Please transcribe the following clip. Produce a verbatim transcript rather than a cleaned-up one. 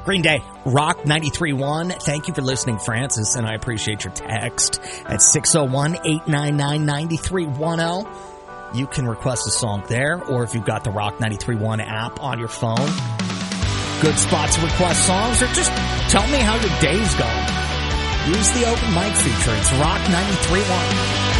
Green Day, Rock ninety-three point one. Thank you for listening, Francis, and I appreciate your text at six oh one, eight nine nine, nine three one oh. You can request a song there, or if you've got the Rock ninety-three point one app on your phone, good spot to request songs, or just tell me how your day's going. Use the open mic feature. It's Rock ninety-three point one.